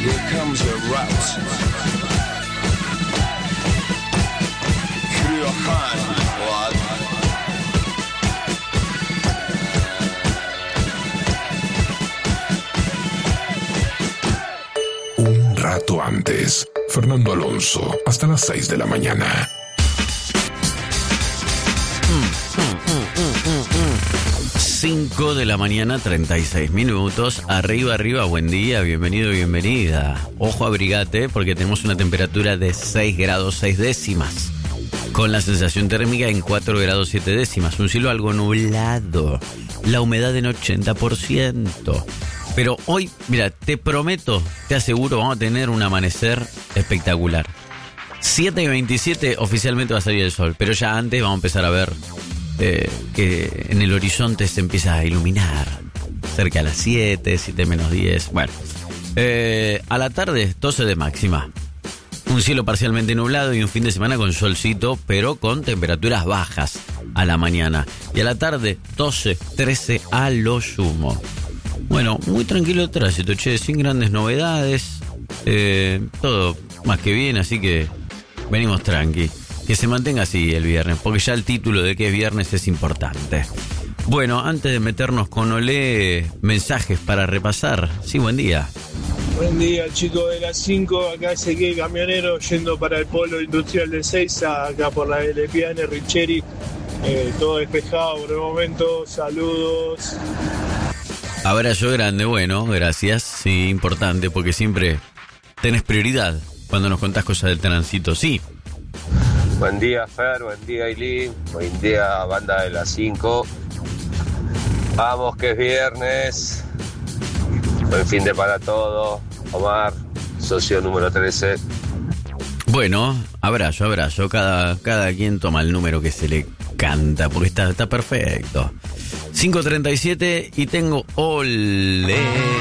Here comes a rout. Through your hand, lad. Un rato antes, Fernando Alonso, hasta las 6 de la mañana. 5 de la mañana, 36 minutos. Arriba, arriba, buen día, bienvenido, bienvenida. Ojo, abrigate, porque tenemos una temperatura de 6 grados 6 décimas. Con la sensación térmica en 4 grados 7 décimas. Un cielo algo nublado. La humedad en 80%. Pero hoy, mira, te prometo, te aseguro, vamos a tener un amanecer espectacular. 7:27 oficialmente va a salir el sol, pero ya antes vamos a empezar a ver que en el horizonte se empieza a iluminar. Cerca a las 7 menos 10. Bueno, a la tarde 12 de máxima. Un cielo parcialmente nublado y un fin de semana con solcito, pero con temperaturas bajas a la mañana. Y a la tarde 12, 13 a lo sumo. Bueno, muy tranquilo el tránsito, che, sin grandes novedades. Todo más que bien, así que venimos tranqui. Que se mantenga así el viernes, porque ya el título de que es viernes es importante. Bueno, antes de meternos con Olé, mensajes para repasar. Sí, buen día. Buen día, chicos de las 5. Acá Ezequiel Camionero yendo para el polo industrial de Seiza, acá por la Lepiane, Richeri. Todo despejado por el momento. Saludos. Abrazo grande, bueno, gracias. Sí, importante, porque siempre tenés prioridad cuando nos contás cosas del tránsito. Sí. Buen día, Fer, buen día, Ili, buen día, banda de las 5. Vamos, que es viernes. Buen fin de para todo. Omar, socio número 13. Bueno, abrazo. Cada quien toma el número que se le canta, porque está perfecto. 5:37 y tengo Olé.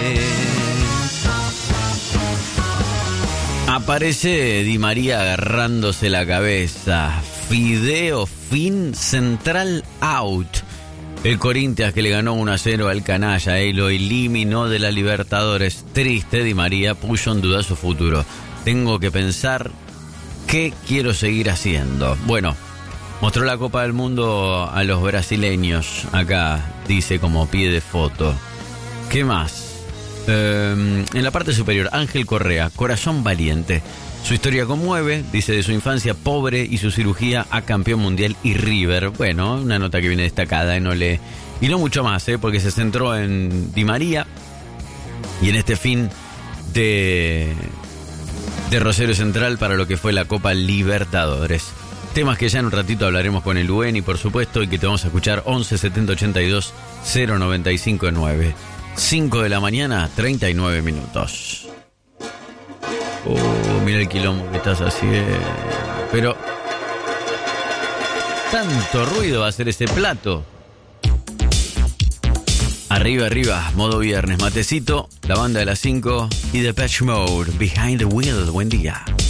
Aparece Di María agarrándose la cabeza. Fideo fin central out. El Corinthians que le ganó 1-0 al canalla y lo eliminó de la Libertadores. Triste, Di María puso en duda su futuro. Tengo que pensar qué quiero seguir haciendo. Bueno, mostró la Copa del Mundo a los brasileños. Acá dice como pie de foto. ¿Qué más? En la parte superior, Ángel Correa, corazón valiente. Su historia conmueve, dice de su infancia pobre y su cirugía a campeón mundial y River. Bueno, una nota que viene destacada en Olé. Y no mucho más, porque se centró en Di María y en este fin de Rosario Central para lo que fue la Copa Libertadores. Temas que ya en un ratito hablaremos con el UNI, por supuesto, y que te vamos a escuchar 11 70 82 095 9. 5 de la mañana, 39 minutos. Mira el quilombo que estás haciendo. Pero tanto ruido va a hacer ese plato. Arriba, modo viernes, matecito, la banda de las 5 y Depeche Mode, Behind the Wheel. Buen día.